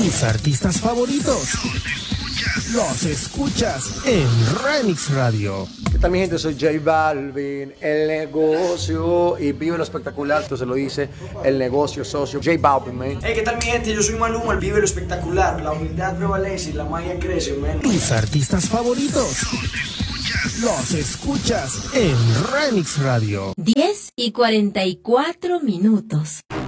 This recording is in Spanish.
Tus artistas favoritos los escuchas en Remix Radio. ¿Qué tal, mi gente? Soy J Balvin, el negocio, y vive lo espectacular, esto se lo dice el negocio socio, J Balvin, man. Hey, ¿qué tal, mi gente? Yo soy Maluma, el vive lo espectacular, la humildad prevalece y la magia crece, man. Tus artistas favoritos los escuchas en Remix Radio. 10:44.